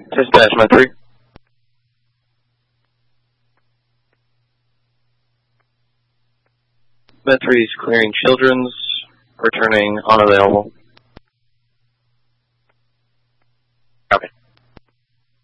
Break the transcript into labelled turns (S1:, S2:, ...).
S1: Dispatch Med 3. Med 3 is clearing Children's, returning unavailable.